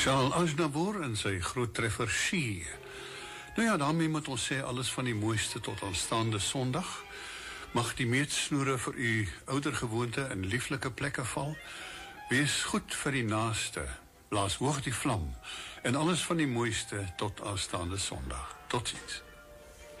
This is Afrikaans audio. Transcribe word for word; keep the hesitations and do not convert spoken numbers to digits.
Charles Aznavour en sy groot treffer She. Nou ja, daarmee moet ons sê alles van die mooiste tot aanstaande Sondag. Mag die meetsnoere vir u oudergewoonte in lieflike plekke val. Wees goed vir die naaste. Blaas hoog die vlam. En alles van die mooiste tot aanstaande Sondag. Totsiens.